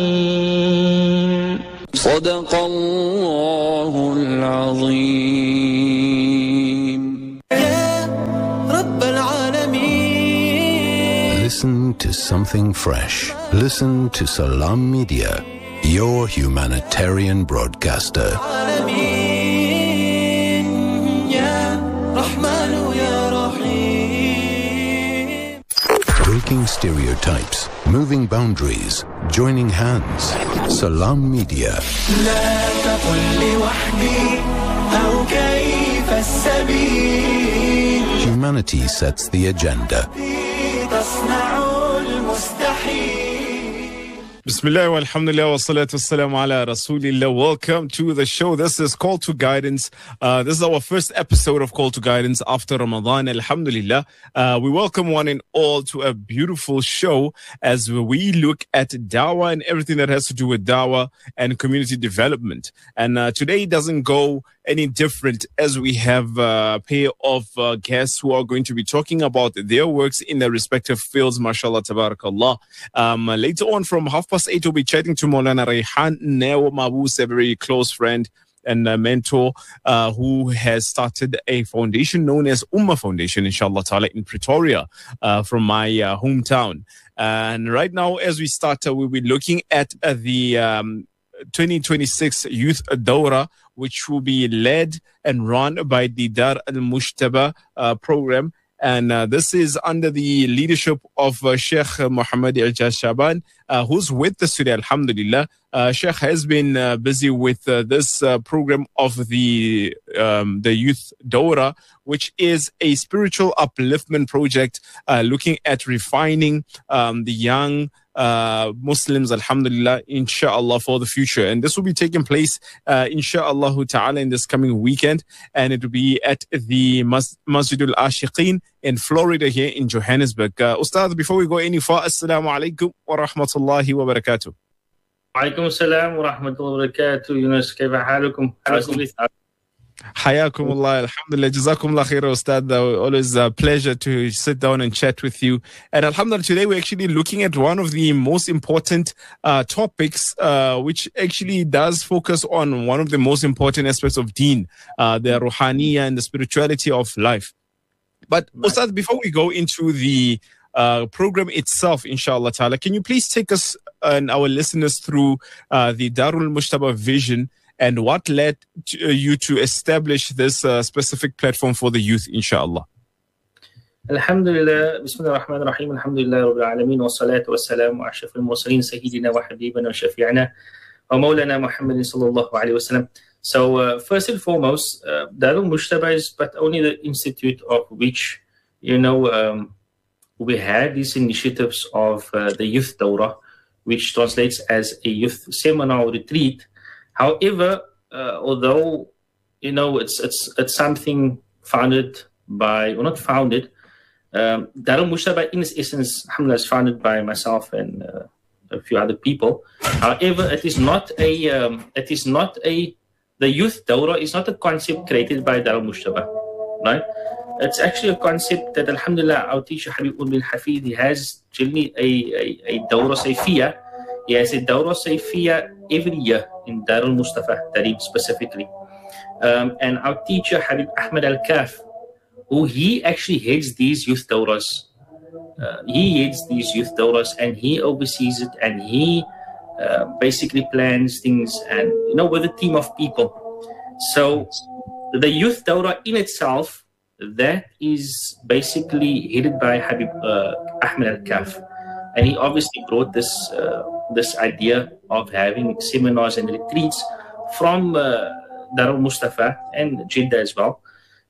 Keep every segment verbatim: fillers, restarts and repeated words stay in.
صدق الله العظيم. يا رب العالمين. Listen to something fresh. Listen to Salam Media, your humanitarian broadcaster. Breaking stereotypes, moving boundaries, joining hands. Salam Media. Humanity sets the agenda. Bismillah wa alhamdulillah wa salatu wassalamu ala rasulillah. Welcome to the show. This is Call to Guidance. Uh, this is our first episode of Call to Guidance after Ramadan. Alhamdulillah. Uh, we welcome one and all to a beautiful show as we look at dawah and everything that has to do with dawah and community development. And uh, today doesn't go any different as we have a pair of uh, guests who are going to be talking about their works in their respective fields. MashaAllah, tabarakallah. Um, later on from half past eight, we'll be chatting to Maulana Rayhan Neo Mabus, a very close friend and a mentor uh, who has started a foundation known as Ummah Foundation, inshallah ta'ala, in Pretoria uh, from my uh, hometown. And right now, as we start, uh, we'll be looking at uh, the um, twenty twenty-six Youth Dawra, which will be led and run by the Dar al-Mushtaba uh, program. And uh, this is under the leadership of uh, Sheikh Muhammad Ijaz Shaban, uh, who's with us today, alhamdulillah. Uh, Sheikh has been uh, busy with uh, this uh, program of the um, the Youth Dawra, which is a spiritual upliftment project uh, looking at refining um, the young uh, Muslims, alhamdulillah, inshallah, for the future. And this will be taking place, uh, inshallah ta'ala, in this coming weekend. And it will be at the Mas- Masjid al-Ashiqeen in Florida here in Johannesburg. Uh, Ustad, before we go any far, assalamu alaikum wa rahmatullahi wa barakatuh. وعليكم السلام ورحمة الله وبركاته. يونس كيف حالكم؟ حياكم الله. Alhamdulillah. Jazakumullah khair, Ustad. Always a pleasure to sit down and chat with you. And alhamdulillah, today we're actually looking at one of the most important uh, topics, uh, which actually does focus on one of the most important aspects of deen, uh, the ruhaniya and the spirituality of life. But Ustad, before we go into the Uh, program itself, inshallah ta'ala, can you please take us and our listeners through uh, the Darul Mushtaba vision and what led to, uh, you to establish this uh, specific platform for the youth, inshallah? Alhamdulillah, Bismillah ar-Rahman ar-Rahim, Alhamdulillah Rabbil Alameen, wa salatu wa salam wa ashraf al-Mursaleen, Sayyidina wa Habibana wa Shafi'ana wa Mawlana Muhammadin sallallahu alayhi wa sallam. So, uh, first and foremost, uh, Darul Mushtaba is but only the institute of which, you know, um, we had these initiatives of uh, the Youth Dawra, which translates as a youth seminar retreat. However, uh, although, you know, it's it's it's something founded by, or not founded, um, Darul Mushtaba in its essence, alhamdulillah, is founded by myself and uh, a few other people. However, it is not a, um, it is not a, the Youth Dawra is not a concept created by Darul Mushtaba, right? It's actually a concept that, alhamdulillah, our teacher Habib bin Hafid, he has generally a, a, a Dawra Sayfiyah. He has a Dawra Sayfiyah every year in Darul Mustafa Tarib specifically. Um, and our teacher Habib Ahmed Al-Kaf, who he actually heads these youth Dawras. Uh, he heads these youth Dawras and he oversees it and he uh, basically plans things and, you know, with a team of people. So the youth Dawra in itself, that is basically headed by Habib uh, Ahmed Al-Kaf. And he obviously brought this uh, this idea of having seminars and retreats from uh, Darul Mustafa and Jeddah as well.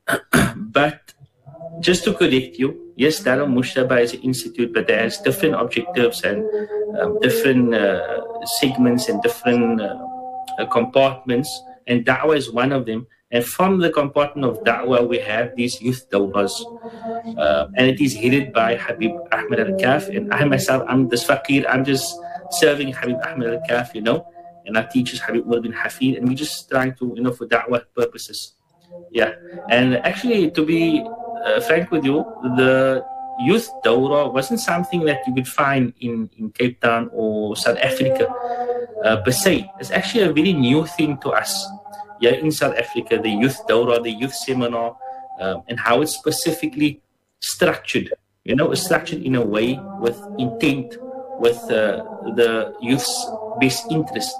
But just to correct you, yes, Darul Mushtaba is an institute, but it has different objectives and um, different uh, segments and different uh, uh, compartments. And Da'wah is one of them. And from the compartment of Da'wah, we have these youth Dawras. Uh, and it is headed by Habib Ahmed Al-Kaf. And I myself, I'm this faqir, I'm just serving Habib Ahmed Al-Kaf, you know. And our teachers, Habib Umar bin Hafid. And we're just trying to, you know, for Da'wah purposes. Yeah. And actually, to be uh, frank with you, the youth dawra wasn't something that you could find in, in Cape Town or South Africa uh, per se. It's actually a very new thing to us. Yeah, in South Africa, the youth dawra, the youth seminar, um, and how it's specifically structured. You know, it's structured in a way with intent, with uh, the youth's best interest.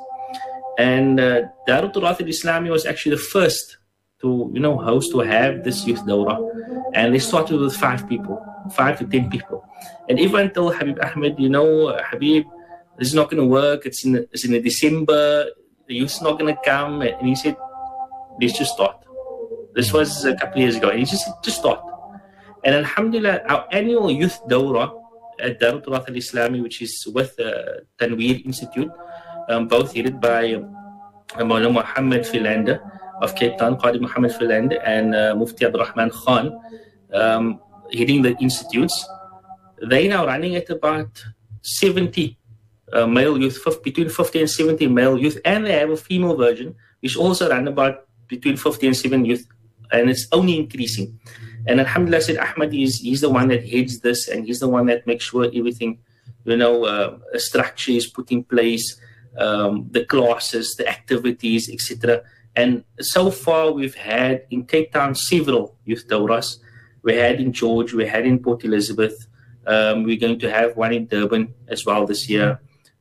And uh, Darut Turath al-Islami was actually the first to, you know, host, to have this youth dawra. And they started with five people, five to ten people. And everyone told Habib Ahmed, you know, Habib, this is not going to work. It's in, it's in December. The youth's not going to come. And he said, let's just start. This was a couple of years ago. And he just said, just start. And Alhamdulillah, our annual youth dawra at Darut Turath al-Islami, which is with the Tanweer Institute, um, both headed by um, Maulana Muhammad Philander of Cape Town, Qadi Muhammad Philander, and uh, Mufti Abdul Rahman Khan, um, heading the institutes. They now running at about seventy uh, male youth, between fifty and seventy male youth, and they have a female version, which also run about between fifty and seven youth, and it's only increasing. And Alhamdulillah, Said Ahmad is he's the one that heads this, and he's the one that makes sure everything, you know, uh, a structure is put in place, um, the classes, the activities, et cetera. And so far, we've had in Cape Town several youth dawras. We had in George, we had in Port Elizabeth. Um, we're going to have one in Durban as well this year.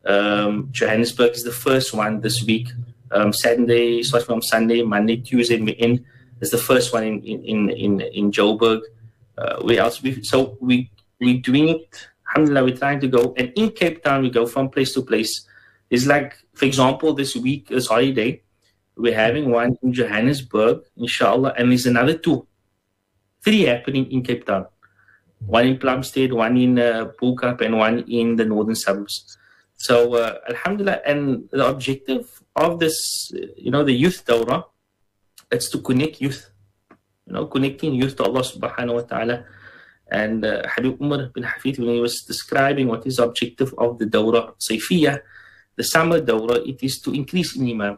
Um, Johannesburg is the first one this week. Um, Saturday, starting from Sunday, Monday, Tuesday, we end. It's the first one in in in in Joburg. Uh, we also we, so we we doing it. Alhamdulillah, we're trying to go, and in Cape Town we go from place to place. It's like, for example, this week is holiday. We're having one in Johannesburg, inshallah, and there's another two, three happening in Cape Town. One in Plumstead, one in uh, Pukap, and one in the northern suburbs. So, uh, Alhamdulillah, and the objective of this, you know, the youth dawra, it's to connect youth, you know, connecting youth to Allah subhanahu wa ta'ala. And uh, Habib Umar bin Hafid, when he was describing what is the objective of the dawra Saifiyah, the summer dawra, it is to increase in Imam.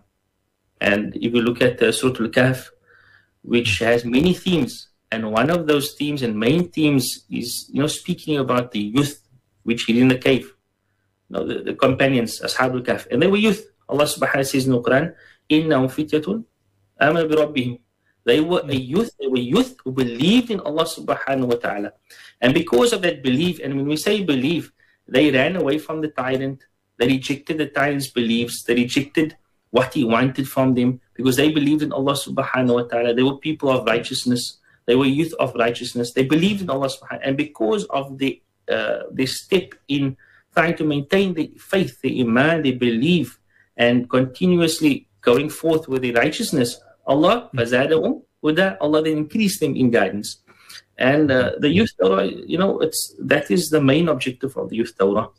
And if you look at uh, Surah Al-Kahf, which has many themes, and one of those themes and main themes is, you know, speaking about the youth which hid in the cave, you know, the, the companions, Ashab al-Kahf, and they were youth. Allah subhanahu wa ta'ala says in the Quran, إِنَّهُمْ فِتْيَةٌ آمَنُوا بِرَبِّهِمْ. They were a youth, they were youth who believed in Allah subhanahu wa ta'ala. And because of that belief, and when we say belief, they ran away from the tyrant, they rejected the tyrant's beliefs, they rejected what he wanted from them, because they believed in Allah subhanahu wa ta'ala. They were people of righteousness. They were youth of righteousness. They believed in Allah subhanahu wa ta'ala. And because of the uh, their step in trying to maintain the faith, the iman, the belief, and continuously going forth with the righteousness, Allah, فَزَادَهُمْ هُدًى, Allah then increased them in guidance. And uh, the youth dawra, you know, it's that is the main objective of the youth dawra,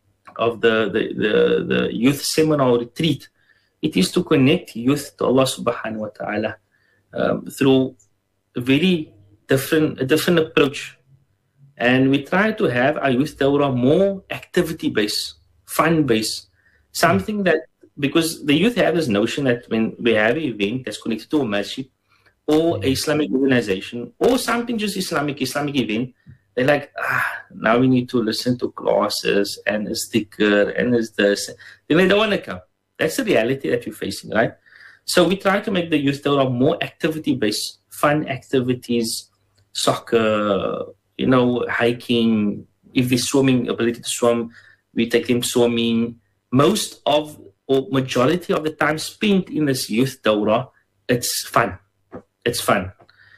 of the, the, the, the youth seminar retreat. It is to connect youth to Allah subhanahu wa ta'ala um, through a very different, a different approach. And we try to have our youth dawra more activity-based, fun-based, something that, because the youth have this notion that when we have an event that's connected to a masjid or an Islamic organization or something just Islamic, Islamic event, they're like, ah, now we need to listen to classes and a sticker and is this. Then they don't want to come. That's the reality that we're facing, right? So we try to make the youth dawra more activity-based, fun activities, soccer, you know, hiking. If they're swimming, ability to swim, we take them swimming. Most of, or majority of the time spent in this youth dawra, it's fun. It's fun.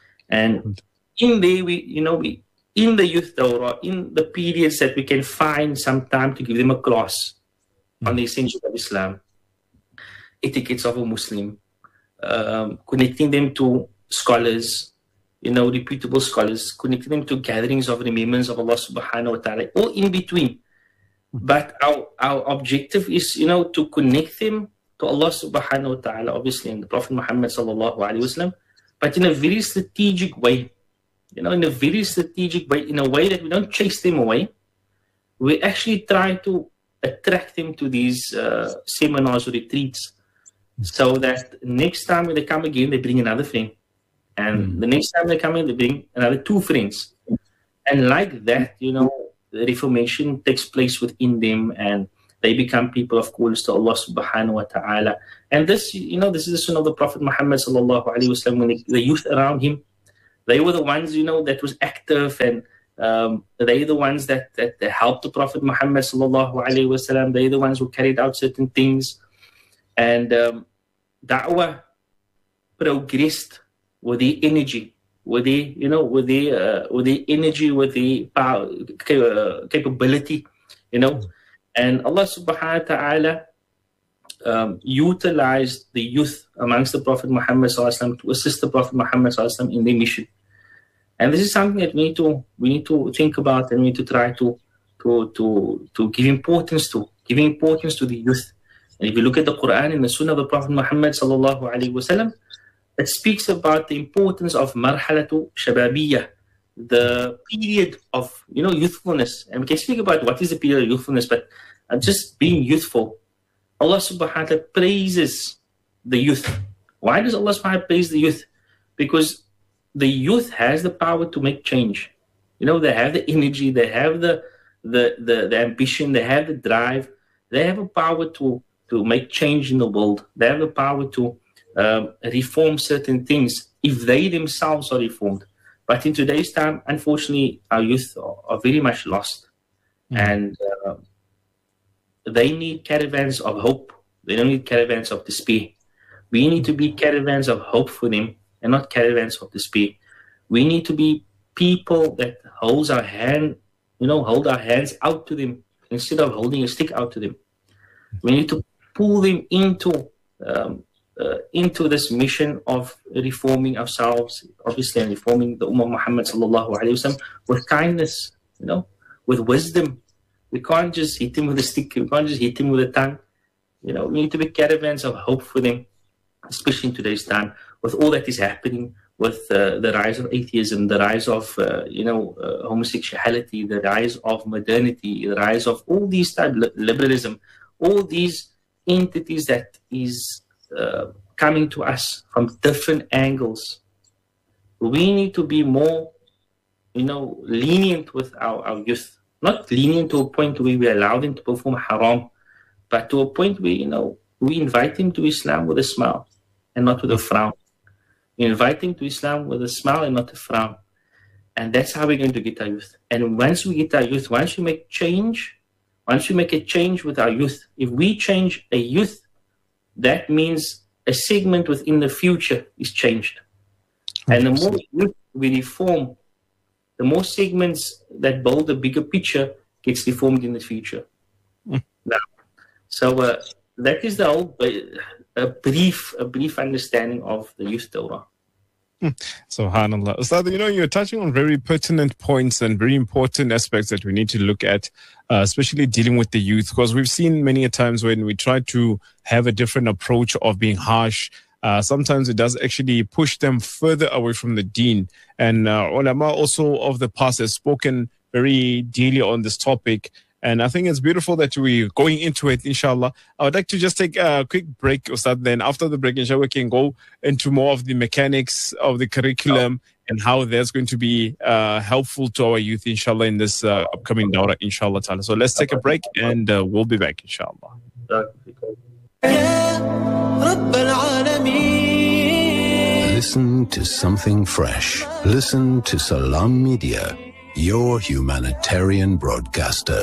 And in there, we, you know, we, in the youth dawra, in the periods that we can find some time to give them a class on the essentials of Islam, etiquettes of a Muslim, um, connecting them to scholars, you know, reputable scholars, connecting them to gatherings of remembrance of Allah subhanahu wa ta'ala, all in between. But our, our objective is, you know, to connect them to Allah subhanahu wa ta'ala, obviously, and the Prophet Muhammad sallallahu alayhi wa sallam, but in a very strategic way, you know, in a very strategic way, in a way that we don't chase them away. We actually try to attract them to these uh, seminars or retreats, so that next time when they come again, they bring another friend. And mm. the next time they come in, they bring another two friends. And like that, you know, the reformation takes place within them, and they become people of calls to Allah subhanahu wa ta'ala. And this, you know, this is the sunnah of the Prophet Muhammad sallallahu alaihi wasallam. When the, the youth around him, they were the ones, you know, that was active, and um, they the ones that, that, that helped the Prophet Muhammad sallallahu alaihi wasallam. They the ones who carried out certain things. And um, da'wah progressed with the energy, with the, you know, with the, uh, with the energy, with the power, uh, capability, you know. And Allah subhanahu wa ta'ala um, utilized the youth amongst the Prophet Muhammad sallallahu alaihi wasallam to assist the Prophet Muhammad sallallahu alaihi wasallam in their mission. And this is something that we need to we need to think about, and we need to try to to to to give importance to, give importance to the youth. And if you look at the Quran and the Sunnah of the Prophet Muhammad sallallahu alaihi wasallam, it speaks about the importance of marhalatu shababiyah, the period of, you know, youthfulness. And we can speak about what is the period of youthfulness, but uh, just being youthful. Allah subhanahu wa ta'ala praises the youth. Why does Allah subhanahu wa ta'ala praise the youth? Because the youth has the power to make change. You know, they have the energy, they have the the the, the ambition, they have the drive, they have a power to to make change in the world. They have the power to um, reform certain things if they themselves are reformed. But in today's time, unfortunately, our youth are, are very much lost. Mm. And uh, they need caravans of hope. They don't need caravans of despair. We need to be caravans of hope for them, and not caravans of despair. We need to be people that holds our hand, you know, hold our hands out to them instead of holding a stick out to them. We need to pull them into um, uh, into this mission of reforming ourselves, obviously, and reforming the Ummah Muhammad sallallahu alaihi wasallam with kindness, you know, with wisdom. We can't just hit him with a stick. We can't just hit him with a tongue. You know, we need to be caravans of hope for them, especially in today's time, with all that is happening, with uh, the rise of atheism, the rise of, uh, you know, uh, homosexuality, the rise of modernity, the rise of all these type of liberalism, all these entities that is uh, coming to us from different angles. We need to be more, you know, lenient with our, our youth. Not lenient to a point where we allow them to perform haram, but to a point where, you know, we invite them to Islam with a smile and not with a frown. We invite them to Islam with a smile and not a frown. And that's how we're going to get our youth. And once we get our youth, once we make change, once we make a change with our youth, if we change a youth, that means a segment within the future is changed. And the more youth we reform, the more segments that build a bigger picture gets deformed in the future. Mm. Now, so uh, that is the whole a brief, a brief understanding of the youth Dawrah. Subhanallah. Ustad, you know, you're touching on very pertinent points and very important aspects that we need to look at, uh, especially dealing with the youth, because we've seen many a times when we try to have a different approach of being harsh, uh, sometimes it does actually push them further away from the deen. And uh, ulama also of the past has spoken very dearly on this topic. And I think it's beautiful that we're going into it, inshallah. I would like to just take a quick break, Ustad. Then after the break, inshallah, we can go into more of the mechanics of the curriculum oh. and how that's going to be uh, helpful to our youth, inshallah, in this uh, upcoming dawrah, inshallah ta'ala. So let's take a break and uh, we'll be back, inshallah. Listen to something fresh. Listen to Salam Media, your humanitarian broadcaster.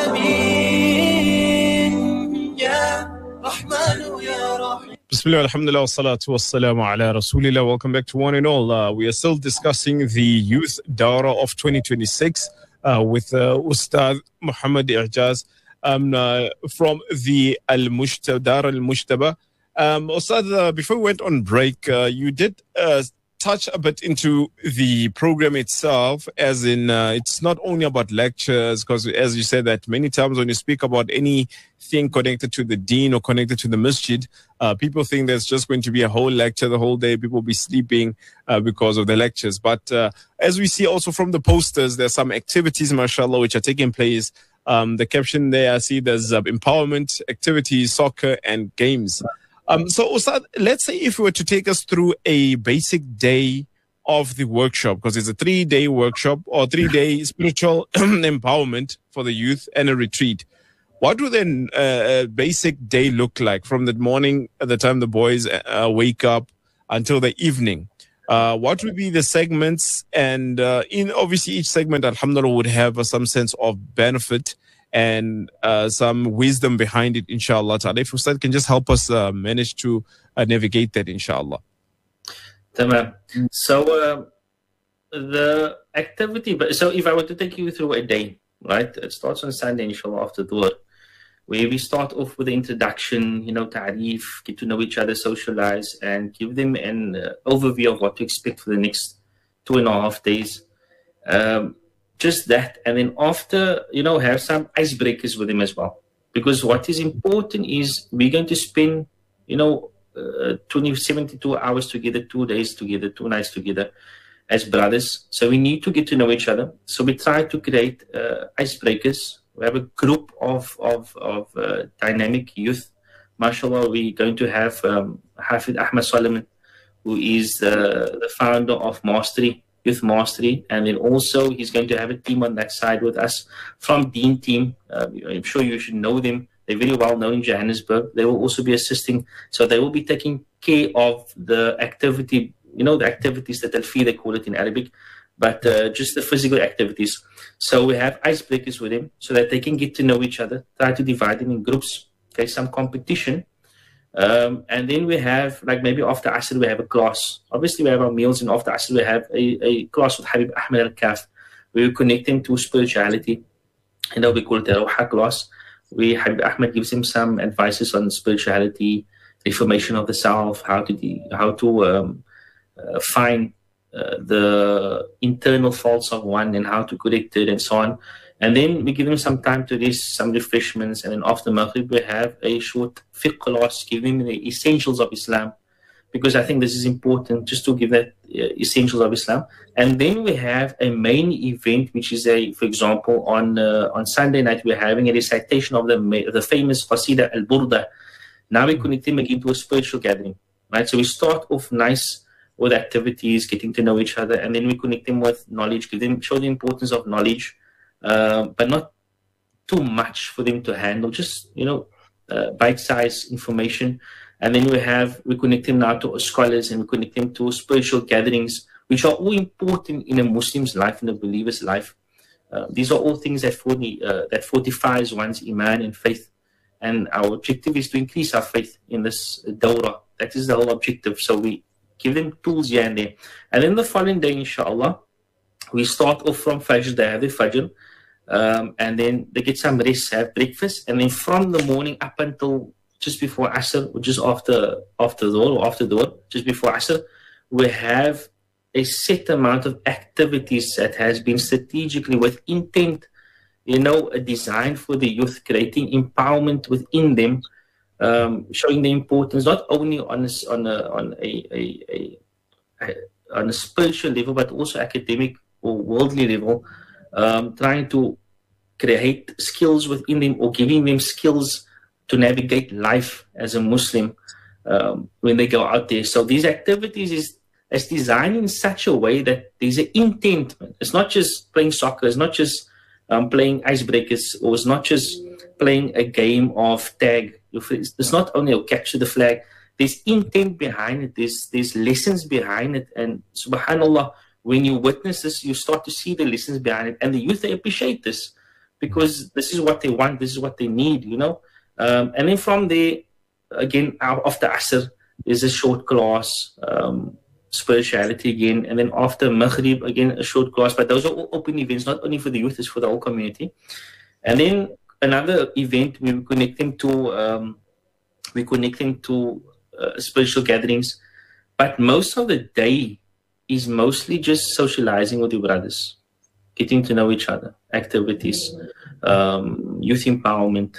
Bismillah, alhamdulillah, wa salatu wa salamu ala rasulillah. Welcome back to one and all. Uh, we are still discussing the Youth Dawrah of twenty twenty-six uh, with uh, Ustad Muhammad I'jaz um, uh, from the Al-Mujtaba, Dar Al-Mujtaba. Um, Ustad, uh, before we went on break, uh, you did uh, touch a bit into the program itself, as in uh, it's not only about lectures, because as you said that many times when you speak about anything connected to the deen or connected to the masjid, uh, people think there's just going to be a whole lecture the whole day. People will be sleeping uh, because of the lectures. But uh, as we see also from the posters, there's some activities, mashallah, which are taking place. Um, the caption there, I see there's uh, empowerment activities, soccer and games. Um, so, Ustad, let's say if we were to take us through a basic day of the workshop, because it's a three-day workshop or three-day spiritual empowerment for the youth and a retreat. What would then uh, a basic day look like from the morning at the time the boys uh, wake up until the evening? Uh, what would be the segments? And uh, in obviously each segment, alhamdulillah, would have uh, some sense of benefit and uh, some wisdom behind it, inshallah. If Ustad can just help us uh, manage to uh, navigate that, inshallah. Tamam. So uh, the activity, so if I were to take you through a day, right? It starts on Sunday, inshallah, after Dhuhr, where we start off with the introduction, you know, ta'reef, get to know each other, socialize, and give them an uh, overview of what to expect for the next two and a half days. Um, just that. And then after, you know, have some icebreakers with them as well. Because what is important is we're going to spend, you know, uh, twenty, seventy-two hours together, two days together, two nights together as brothers. So we need to get to know each other. So we try to create uh, icebreakers. We have a group of of, of uh, dynamic youth. MashaAllah, we're going to have um, Hafid Ahmad Solomon, who is uh, the founder of Mastery, Youth Mastery. And then also he's going to have a team on that side with us from Deen Team. Uh, I'm sure you should know them. They're very well known in Johannesburg. They will also be assisting. So they will be taking care of the activity, you know, the activities that Al-Fi, they call it in Arabic, but uh, just the physical activities. So we have icebreakers with them so that they can get to know each other, try to divide them in groups, okay, some competition. Um, and then we have, like maybe after Asr, we have a class. Obviously, we have our meals, and after Asr, we have a, a class with Habib Ahmed Al-Kaf. We will connect them to spirituality, and that we call it a Roha class. We, Habib Ahmed gives him some advices on spirituality, reformation of the self, how to, de- how to um, uh, find Uh, the internal faults of one and how to correct it and so on. And then we give them some time to this, some refreshments, and then after Maghrib we have a short fiqh class, give them the essentials of Islam, because I think this is important, just to give that uh, essentials of Islam. And then we have a main event, which is a, for example, on uh, on Sunday night we're having a recitation of the the famous Qasida Al-Burda. Now we connect them again to a spiritual gathering, right? So we start off nice with activities, getting to know each other, and then we connect them with knowledge, give them, show the importance of knowledge, uh, but not too much for them to handle, just, you know, uh, bite-sized information. And then we have, we connect them now to scholars, and we connect them to spiritual gatherings, which are all important in a Muslim's life, in a believer's life. Uh, these are all things that, forty, uh, that fortifies one's iman and faith. And our objective is to increase our faith in this dawrah. That is the whole objective. So we give them tools here and there. And then the following day, inshallah, we start off from Fajr, they have the Fajr, um, and then they get some rest, have breakfast, and then from the morning up until just before Asr, which is after after Dhuhr, or after Dhuhr, just before Asr, we have a set amount of activities that has been strategically with intent, you know, a design for the youth, creating empowerment within them, Um, showing the importance not only on a, on a, on a, a, a, a on a spiritual level, but also academic or worldly level, um, trying to create skills within them, or giving them skills to navigate life as a Muslim um, when they go out there. So these activities is, is designed in such a way that there's an intent. It's not just playing soccer, it's not just um, playing icebreakers, or it's not just playing a game of tag. It's not only a capture the flag. There's intent behind it. There's there's lessons behind it. And subhanallah, when you witness this, you start to see the lessons behind it. And the youth, they appreciate this, because this is what they want. This is what they need, you know. Um, and then from there, again, after Asr, there's a short class, um, spirituality again. And then after Maghrib, again, a short class. But those are all open events, not only for the youth, it's for the whole community. And then another event, we connect them to um, we connect them to uh, spiritual gatherings, but most of the day is mostly just socializing with your brothers, getting to know each other, activities, um, youth empowerment,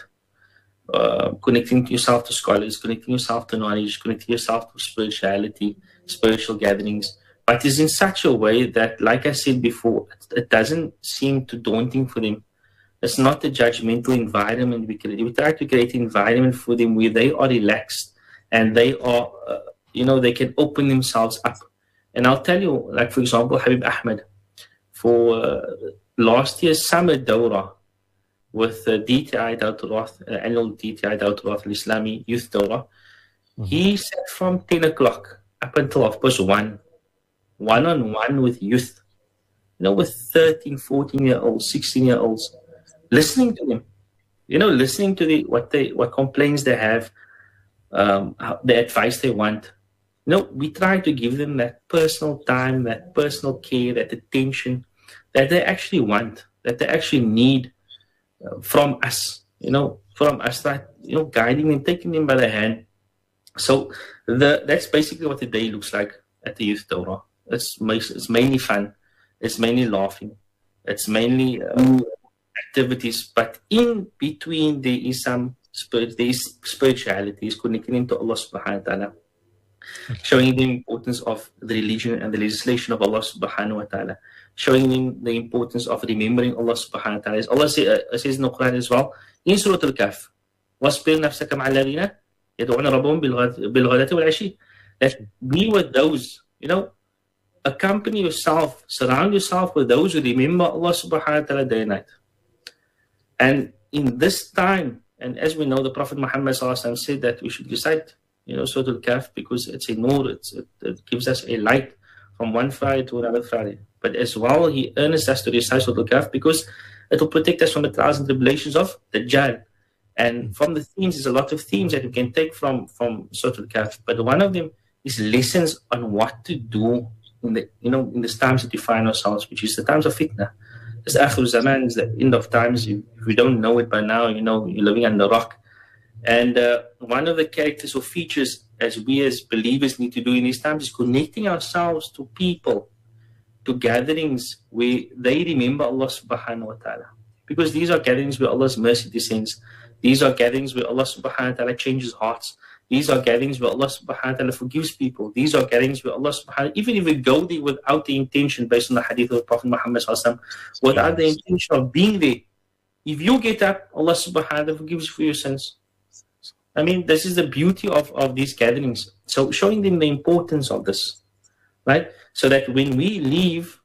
uh, connecting yourself to scholars, connecting yourself to knowledge, connecting yourself to spirituality, spiritual gatherings. But it's in such a way that, like I said before, it doesn't seem too daunting for them. It's not a judgmental environment we create. We try to create an environment for them where they are relaxed and they are, uh, you know, they can open themselves up And I'll tell you, like for example, Habib Ahmed, for uh, last year's summer Dawrah with uh, D T I Dawrat al-Rath, uh, annual D T I Dawrat al-Rath al-Islami Youth Dawrah, mm-hmm. he sat from ten o'clock up until half past one, one on one with youth, you know, with thirteen, fourteen year olds, sixteen year olds, listening to them, you know, listening to the what they what complaints they have, um, how, the advice they want. You know, we try to give them that personal time, that personal care, that attention that they actually want, that they actually need uh, from us, you know, from us, that, you know, guiding them, taking them by the hand. So the that's basically what the day looks like at the Youth Dawrah. It's, it's mainly fun. It's mainly laughing. It's mainly uh, activities. But in between, there is some spirit, there is spirituality, is connecting to Allah subhanahu wa ta'ala. Showing the importance of the religion and the legislation of Allah subhanahu wa ta'ala. Showing them the importance of remembering Allah subhanahu wa ta'ala. As Allah say, uh, says in the Quran as well, in Surah Al-Kahf, وَاصْبِرْ نَفْسَكَ مَعَ الَّذِينَ يَدْعُونَ رَبَّهُم بِالْغَدَاةِ وَالْعَشِيِّ. That be with those, you know, accompany yourself, surround yourself with those who remember Allah subhanahu wa ta'ala day and night. And in this time, and as we know, the Prophet Muhammad sallallahu alaihi wasallam said that we should recite, you know, Surah Al-Kahf, because it's a nur, it's, it, it gives us a light from one Friday to another Friday. But as well, he urges us to recite Surah Al-Kahf because it will protect us from the trials and tribulations of Dajjal. And from the themes, there's a lot of themes that we can take from, from Surah Al-Kahf. But one of them is lessons on what to do in the, you know, in the times that we find ourselves, which is the times of fitna. This Akhir Zaman is the end of times. If we don't know it by now, you know, you're living under a rock. And uh, one of the characters or features as we as believers need to do in these times is connecting ourselves to people, to gatherings where they remember Allah subhanahu wa ta'ala. Because these are gatherings where Allah's mercy descends. These are gatherings where Allah subhanahu wa ta'ala changes hearts. These are gatherings where Allah subhanahu wa ta'ala forgives people. These are gatherings where Allah subhanahu wa ta'ala, even if we go there without the intention, based on the hadith of the Prophet Muhammad sallallahu alaihi wasallam, without the intention of being there, if you get up, Allah subhanahu wa ta'ala forgives you for your sins. I mean, this is the beauty of, of these gatherings. So showing them the importance of this, right? So that when we leave,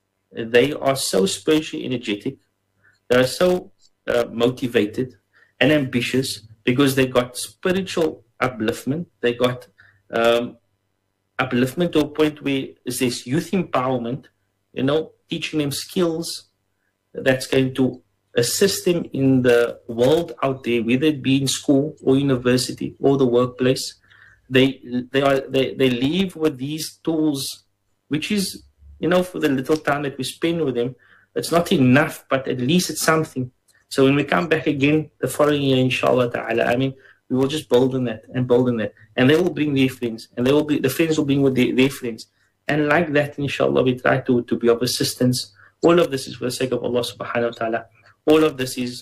they are so spiritually energetic, they are so uh, motivated and ambitious because they got spiritual upliftment. They got um, upliftment to a point where there's youth empowerment, you know, teaching them skills that's going to assist them in the world out there, whether it be in school or university or the workplace. They they are they, they leave with these tools, which is, you know, for the little time that we spend with them, it's not enough, but at least it's something. So when we come back again the following year, inshallah ta'ala, I mean, we will just build on that and build on that. And they will bring their friends, and they will be the friends will bring with their, their friends. And like that, inshallah, we try to, to be of assistance. All of this is for the sake of Allah subhanahu wa ta'ala. All of this is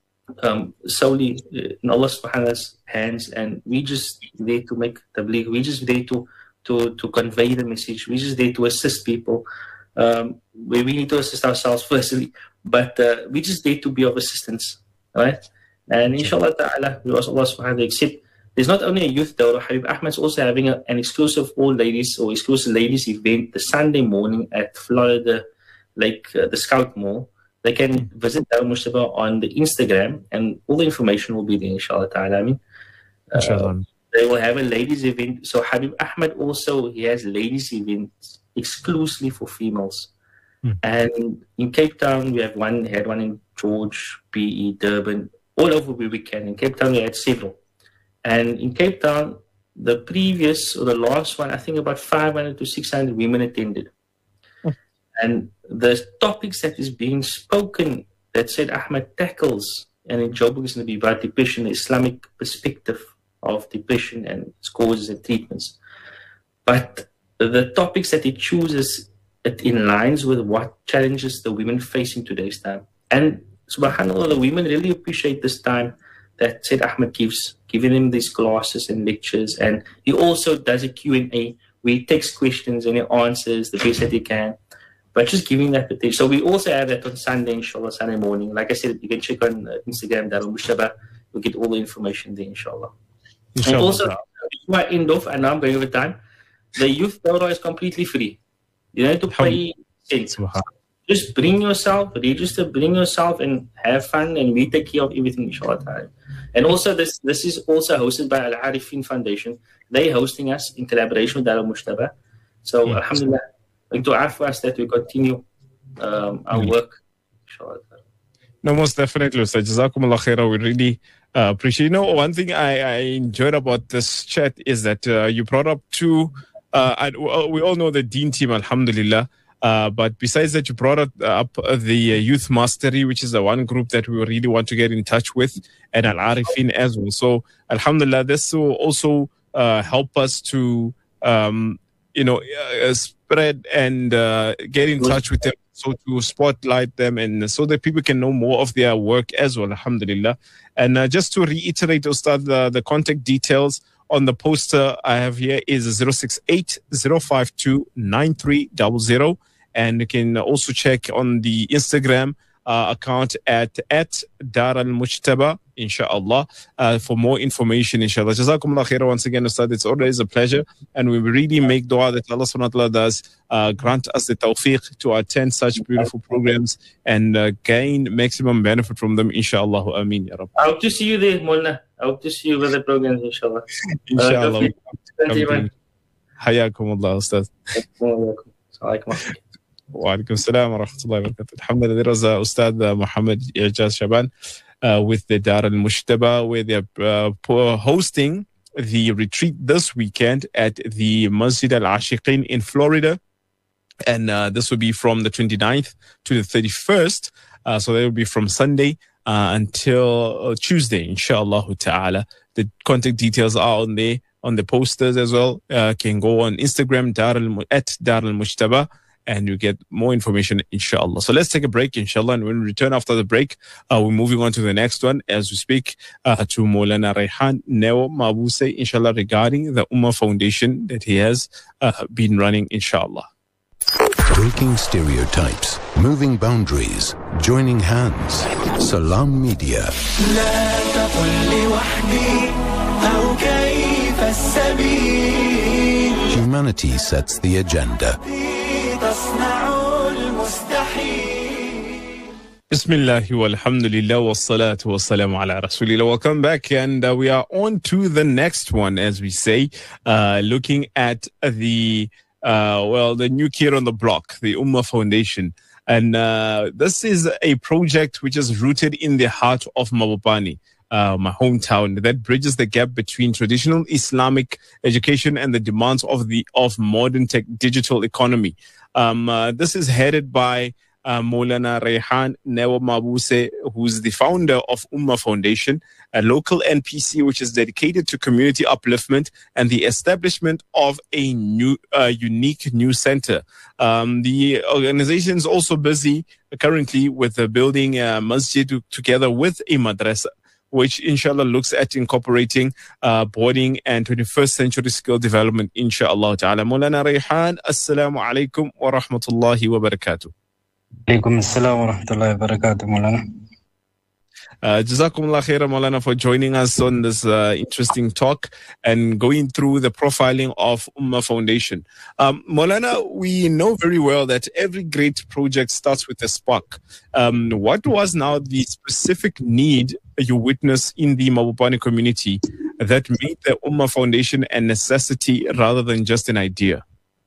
um, solely in Allah subhanahu wa ta'ala's hands, and we just there to make tabligh. We just there to, to, to convey the message. We just there to assist people. Um, we, we need to assist ourselves firstly, but uh, we just there to be of assistance, right? And inshallah ta'ala, we ask Allah subhanahu wa ta'ala accept. There's not only a youth dawrah, Habib Ahmed's also having a, an exclusive all ladies or exclusive ladies event the Sunday morning at Florida Lake, uh, the Scout Mall. They can visit Darul Mushtaba on the Instagram, and all the information will be there, inshallah ta'ala. I mean, uh, inshallah. They will have a ladies event. So Habib Ahmed also, he has ladies events exclusively for females. Hmm. And in Cape Town, we have one, had one in George, P E, Durban, all over where we can. In Cape Town, we had several. And in Cape Town, the previous, or the last one, I think about five hundred to six hundred women attended. And the topics that is being spoken that Said Ahmed tackles, and in Joburg is going to be about depression, the Islamic perspective of depression and its causes and treatments. But the topics that he chooses, it aligns with what challenges the women face in today's time. And subhanAllah, the women really appreciate this time that Said Ahmed gives, giving them these classes and lectures. And he also does a Q and A where he takes questions and he answers the best that he can. But just giving that potential. So we also have that on Sunday, inshallah, Sunday morning. Like I said, you can check on Instagram, Darul Mushtaba. You'll get all the information there, inshallah. inshallah. And also, before I end off, and now I'm going over time. the youth dawra is completely free. You don't have to pay cents. Just bring yourself, register, bring yourself, and have fun, and we take care of everything, inshallah. And also, this this is also hosted by Al Arifin Foundation. They're hosting us in collaboration with Dar Al Mujtaba. So, yes. Alhamdulillah, like to for us that we continue um, our work, inshallah. No, most definitely, Ustaz. Jazakumullah khairah. We really uh, appreciate. You know, one thing I, I enjoyed about this chat is that uh, you brought up two. Uh, I, we all know the Deen team, alhamdulillah. Uh, but besides that, you brought up, up the uh, Youth Mastery, which is the one group that we really want to get in touch with, and Al Arifin as well. So, alhamdulillah, this will also uh, help us to, um, you know, uh, spread and uh, get in touch with them, so to spotlight them, and so that people can know more of their work as well, alhamdulillah. And uh, just to reiterate, Ustad, the, the contact details on the poster I have here is zero six eight, zero five two, nine three zero zero. And you can also check on the Instagram uh, account at, at Dar Al Mujtaba, inshallah, uh, for more information, inshallah. Jazakumullah khairah once again, Ustad. It's always a pleasure. And we really make dua that Allah subhanahu wa ta'ala does uh, grant us the tawfiq to attend such beautiful programs and uh, gain maximum benefit from them, inshallah. Ameen, ya Rabb. I hope to see you there, Mulna. I hope to see you with the programs, inshallah. Inshallah. Uh, Hayakumullah, Ustad. Wa alaikum salam wa rahmatullahi wa barakatuh. Alhamdulillah, there was uh, Ustad uh, Muhammad Ijaz Shaban uh, with the Dar Al Mujtaba, where they're uh, hosting the retreat this weekend at the Masjid Al Ashiqin in Florida. And uh, this will be from the twenty-ninth to the thirty-first. Uh, so that will be from Sunday uh, until uh, Tuesday, inshallah ta'ala. The contact details are on there, on the posters as well. Uh, can go on Instagram, Dar Al, at Dar Al Mujtaba, and you get more information, inshallah. So let's take a break, inshallah. And when we return after the break, uh, we're moving on to the next one as we speak uh, to Maulana Rayhan Neo Mabuse, inshallah, regarding the Ummah Foundation that he has uh, been running, inshallah. Breaking stereotypes, moving boundaries, joining hands. Salam Media. Humanity sets the agenda. Bismillahi walhamdulillah wassalatu wassalamu ala rasulillah. Welcome back, and uh, we are on to the next one, as we say, uh, looking at the uh, well, the new kid on the block, the Ummah Foundation. And uh, this is a project which is rooted in the heart of Mabopane, uh, my hometown, that bridges the gap between traditional Islamic education and the demands of the of modern tech digital economy. Um, uh, this is headed by uh, Maulana Rayhan Neo Mabuse, who's the founder of Ummah Foundation, a local N P C which is dedicated to community upliftment and the establishment of a new, uh, unique new center. Um, the organization is also busy currently with uh, building a masjid together with a madrasa, which inshallah looks at incorporating uh, boarding and twenty-first century skill development, inshallah ta'ala. Maulana Rayhan, assalamu alaikum wa rahmatullahi wa barakatuh. Alaikum assalam wa rahmatullahi wa barakatuh, Maulana. Uh, Jazakumullah khairah, Maulana, for joining us on this uh, interesting talk and going through the profiling of Ummah Foundation. Um, Maulana, we know very well that every great project starts with a spark. Um, what was now the specific need you witnessed in the Mabopane community that made the Ummah Foundation a necessity rather than just an idea?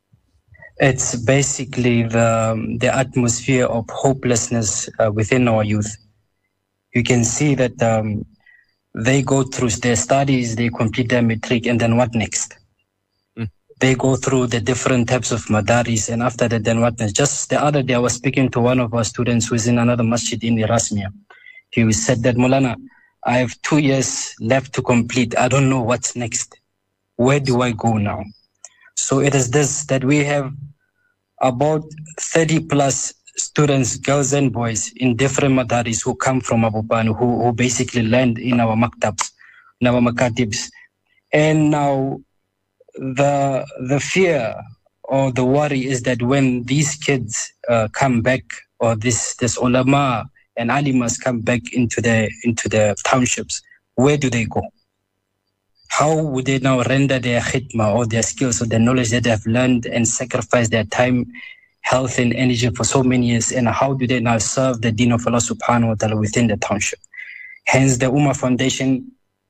It's basically the, the atmosphere of hopelessness uh, within our youth. You can see that um, they go through their studies, they complete their matric, and then what next? Mm. They go through the different types of madaris, and after that, then what next? Just the other day, I was speaking to one of our students who is in another masjid in Erasmia. He said that, Maulana, I have two years left to complete. I don't know what's next. Where do I go now? So it is this, that we have about thirty plus students, girls and boys in different madaris who come from Mabopane, who, who basically land in our maktabs, in our makatibs. And now the the fear or the worry is that when these kids uh, come back, or this this ulama and alimas come back into the into the townships, where do they go? how would they now render their khidmah or their skills or their knowledge that they have learned and sacrifice their time, health and energy for so many years, and how do they now serve the deen of Allah subhanahu wa ta'ala within the township? Hence the Ummah Foundation,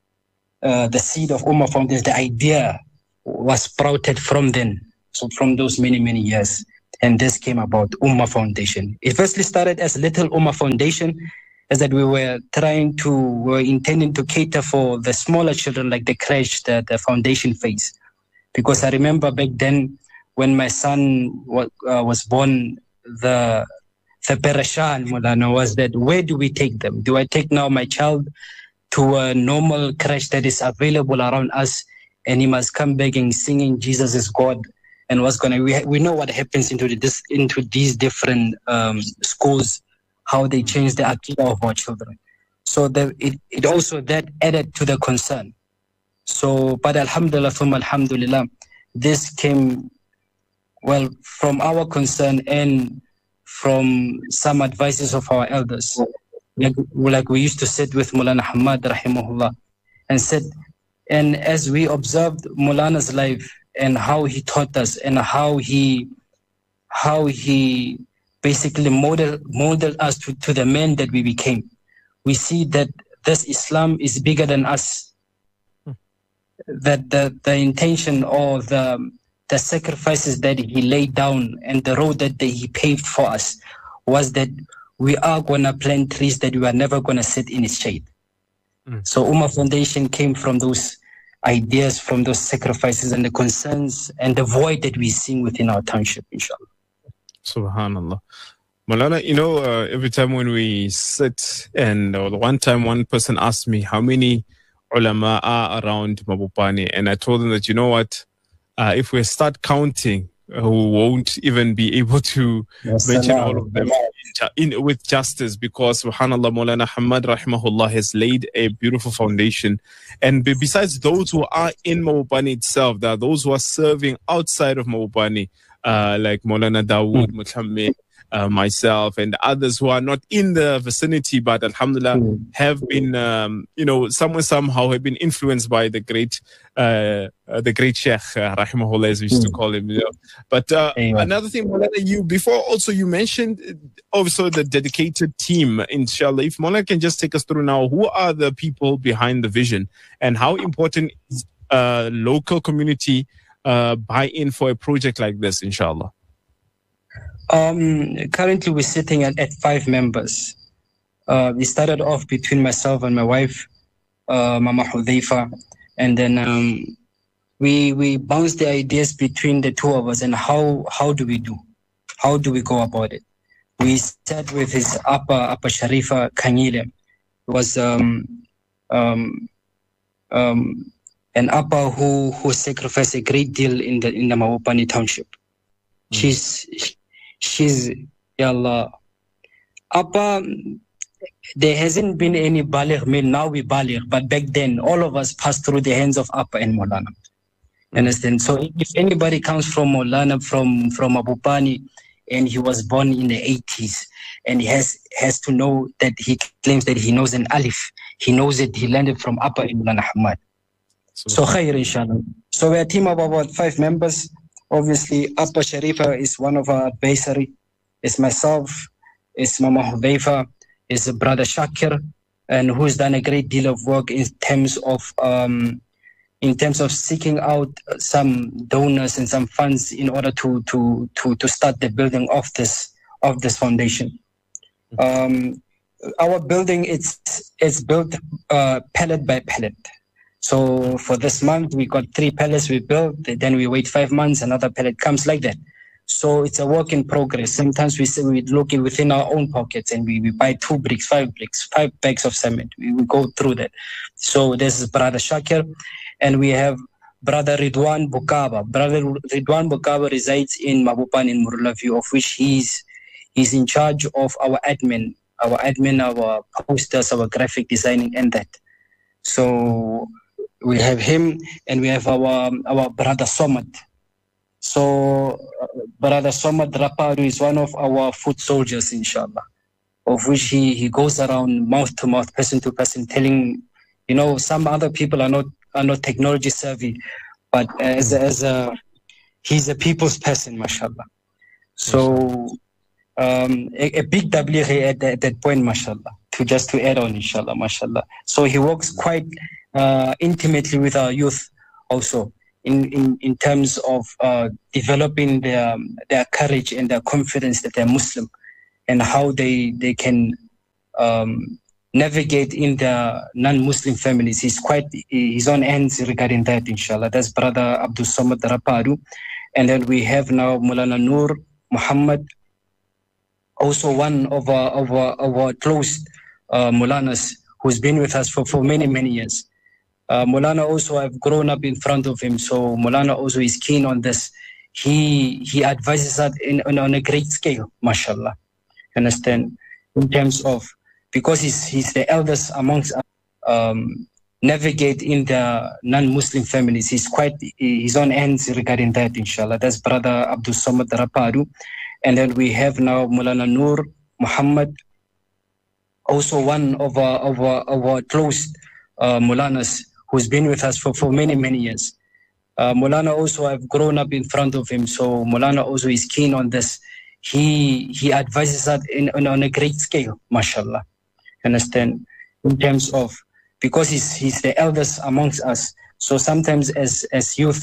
uh, the seed of Ummah Foundation, the idea was sprouted from then, so from those many, many years. And this came about, Ummah Foundation. It firstly started as Little Ummah Foundation, as that we were trying to, we were intending to cater for the smaller children, like the crèche, the, the foundation phase. Because I remember back then, when my son was, uh, was born, the the Perashan, Mulana, was that where do we take them? Do I take now my child to a normal crèche that is available around us, and he must come back and singing Jesus is God? And what's gonna we we know what happens into this into these different um, schools, how they change the aqidah of our children. So the, it it also that added to the concern. So, but Alhamdulillah, from Alhamdulillah, this came well from our concern and from some advices of our elders. Like, like we used to sit with Mulana Hamad rahimahullah and said, and as we observed Mulana's life and how he taught us and how he how he basically modeled, modeled us to, to the men that we became, we see that this Islam is bigger than us. Hmm. That the, the intention or the the sacrifices that he laid down and the road that he paved for us was that we are going to plant trees that we are never going to sit in its shade. Mm. So Ummah Foundation came from those ideas, from those sacrifices and the concerns and the void that we see within our township, inshallah. Subhanallah. Maulana, you know, uh, every time when we sit, and uh, one time one person asked me how many ulama are around Mabopane, and I told them that, you know what, Uh, if we start counting, uh, we won't even be able to yes, mention all of them in, in, with justice, because subhanallah, Maulana Hamad rahimahullah has laid a beautiful foundation. And be, besides those who are in Mabopane itself, there are those who are serving outside of Mabopane, uh, like Maulana Dawood, mm. Muthammid, uh, myself, and others who are not in the vicinity, but alhamdulillah mm. have been, um, you know, someone somehow have been influenced by the great, uh, uh, the great Sheikh, uh, rahimahullah, as we used mm. to call him. You know. But uh, another thing, Maulana, you before also you mentioned also the dedicated team. Inshallah, if Maulana can just take us through now, who are the people behind the vision, and how important is uh, local community uh, buy-in for a project like this, inshallah? Um, currently, we're sitting at, at five members. Uh, we started off between myself and my wife, uh, Mama Hudhaifa, and then um, we we bounced the ideas between the two of us. And how how do we do? How do we go about it? We sat with his Appa Appa Sharifa Kanyile. It was um, um, um, an Appa who who sacrificed a great deal in the in the Mabopane township. Mm. She's She's, Ya Allah, Appa, there hasn't been any baligh meal, now we baligh, but back then, all of us passed through the hands of Appa and Maulana. Understand? So if anybody comes from Maulana, from, from Mabopane, and he was born in the eighties, and he has, has to know that he claims that he knows an alif, he knows it, he learned it from Appa and Maulana Hamad. So, khair, inshallah. So we're a team of about five members. Obviously, Appa Sharifa is one of our advisory. It's myself, it's Mama Hudhaifa, it's Brother Shakir, and who's done a great deal of work in terms of um, in terms of seeking out some donors and some funds in order to to to to start the building of this of this foundation. Um, our building it's it's built uh, pallet by pallet. So for this month, we got three pallets we built, then we wait five months, another pallet comes like that. So it's a work in progress. Sometimes we say we look within our own pockets and we, we buy two bricks, five bricks, five bags of cement. We, we go through that. So this is Brother Shakir, and we have Brother Ridwan Bukaba. Brother Ridwan Bukaba resides in Mabopane in Murulavu, of which he's, he's in charge of our admin, our admin, our posters, our graphic designing and that. So we have him, and we have our our brother Somad. So uh, brother Somad Raparu is one of our foot soldiers, inshallah, of which he, he goes around mouth to mouth, person to person, telling, you know, some other people are not are not technology savvy, but as a, as a he's a people's person, mashallah. So um, a, a big tablighi at, at that point, mashallah. To just to add on, inshallah, mashallah. So he works quite uh, intimately with our youth, also in in, in terms of uh, developing their their courage and their confidence that they're Muslim, and how they they can. Um, navigate in the non-Muslim families. He's quite, he's on ends regarding that, inshallah. That's Brother Abdul Samad Rapadu. And then we have now Mulana Noor Muhammad, also one of our, of our, of our close uh, Mulanas, who's been with us for, for many, many years. Uh, Mulana also, I've grown up in front of him, so Mulana also is keen on this. He he advises us in, in, on a great scale, mashallah. Understand? In terms of, because he's, he's the eldest amongst us, um, navigate in the non-Muslim families. He's quite, he's on ends regarding that, inshallah. That's Brother Abdul Samad Rapadu. And then we have now Mulana Noor Muhammad, also one of our, of our, of our close uh, Mulanas, who's been with us for, for many, many years. Uh, Mulana also, I've grown up in front of him, so Mulana also is keen on this. He he advises us in, in, on a great scale, mashallah. Understand? In terms of, because he's he's the eldest amongst us, so sometimes as as youth